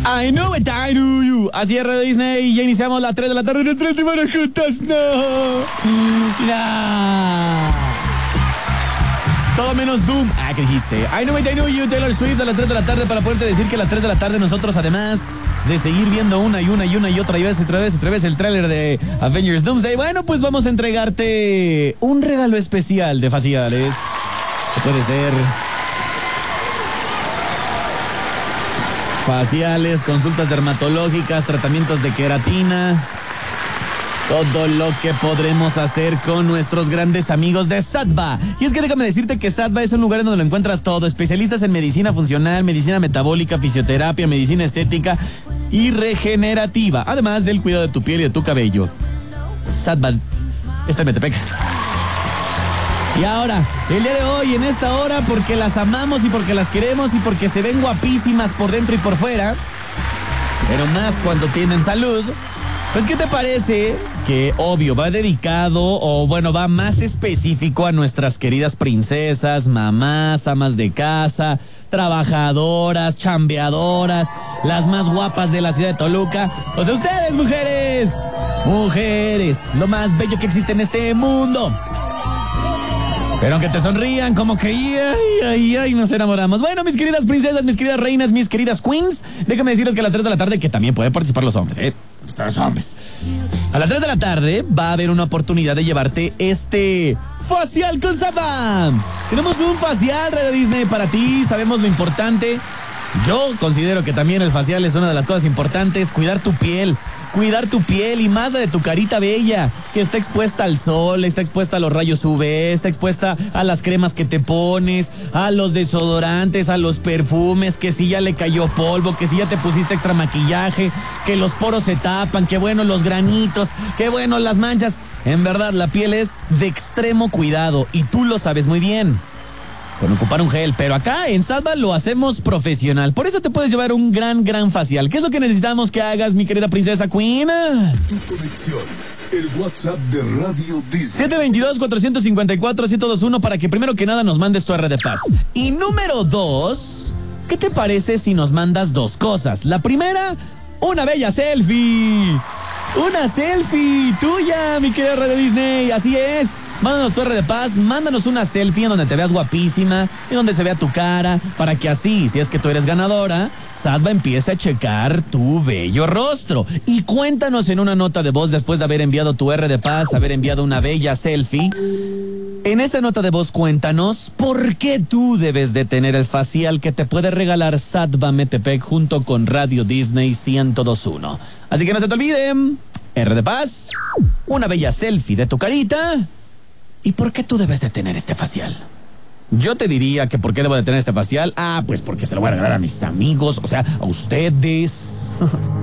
I know it, I know you. Así es, Radio Disney. Ya iniciamos las 3 de la tarde. Nuestras semanas juntas. No. Todo menos Doom. ¿Qué dijiste? I know it, I know you, Taylor Swift, a las 3 de la tarde, para poderte decir que a las 3 de la tarde nosotros, además de seguir viendo una y otra vez el tráiler de Avengers Doomsday, bueno, pues vamos a entregarte un regalo especial de faciales. Puede ser faciales, consultas dermatológicas, tratamientos de queratina, todo lo que podremos hacer con nuestros grandes amigos de Sadva. Y es que déjame decirte que Sadva es un lugar en donde lo encuentras todo. Especialistas en medicina funcional, medicina metabólica, fisioterapia, medicina estética y regenerativa. Además del cuidado de tu piel y de tu cabello. Sadva está en Metepec. Y ahora, el día de hoy, en esta hora, porque las amamos y porque las queremos y porque se ven guapísimas por dentro y por fuera, pero más cuando tienen salud, pues ¿qué te parece? Que obvio va dedicado, o bueno, va más específico a nuestras queridas princesas, mamás, amas de casa, trabajadoras, chambeadoras, las más guapas de la ciudad de Toluca. O sea, ustedes, mujeres, lo más bello que existe en este mundo. Pero aunque te sonrían, como que ay, nos enamoramos. Bueno, mis queridas princesas, mis queridas reinas, mis queridas queens, déjame decirles que a las 3 de la tarde, que también pueden participar los hombres, los hombres. A las 3 de la tarde va a haber una oportunidad de llevarte este facial con Sadva. Tenemos un facial, Radio Disney, para ti. Sabemos lo importante. Yo considero que también el facial es una de las cosas importantes. Cuidar tu piel y más la de tu carita bella, que está expuesta al sol, está expuesta a los rayos UV, está expuesta a las cremas que te pones, a los desodorantes, a los perfumes, que si ya le cayó polvo, que si ya te pusiste extra maquillaje, que los poros se tapan, que bueno los granitos, que bueno las manchas. En verdad, la piel es de extremo cuidado y tú lo sabes muy bien. Con ocupar un gel, pero acá en Sadva lo hacemos profesional. Por eso te puedes llevar un gran facial. ¿Qué es lo que necesitamos que hagas, mi querida princesa Queen? Tu conexión, el WhatsApp de Radio Disney. 722-454-1021 para que primero que nada nos mandes tu R de paz. Y número 2, ¿qué te parece si nos mandas 2 cosas? La primera, una bella selfie. Una selfie tuya, mi querida Radio Disney. Así es. Mándanos tu R de paz, mándanos una selfie en donde te veas guapísima, en donde se vea tu cara, para que así, si es que tú eres ganadora, Sadva empiece a checar tu bello rostro. Y cuéntanos en una nota de voz, después de haber enviado tu R de paz, haber enviado una bella selfie. En esa nota de voz cuéntanos por qué tú debes de tener el facial que te puede regalar Sadva Metepec junto con Radio Disney 102.1. Así que no se te olviden, R de paz, una bella selfie de tu carita. ¿Y por qué tú debes de tener este facial? Yo te diría que ¿por qué debo de tener este facial? Pues porque se lo voy a regalar a mis amigos, o sea, a ustedes.